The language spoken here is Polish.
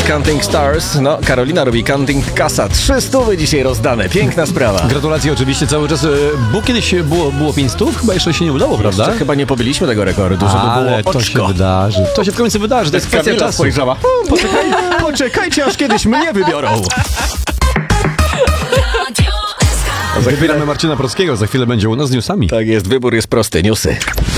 Counting Stars. No, Karolina robi counting kasa. 300 dzisiaj rozdane. Piękna sprawa. Gratulacje oczywiście cały czas. Bo kiedyś było 500? Chyba jeszcze się nie udało, prawda? Jeszcze chyba nie pobiliśmy tego rekordu, żeby Ale było to oczko. się wydarzy. To się w końcu wydarzy. To jest kwestia Kamila czasu. spojrzała. Poczekajcie, aż kiedyś mnie wybiorą. Wybieramy Marcina Prockiego. Za chwilę będzie u nas z newsami. Tak jest, wybór jest prosty. Newsy.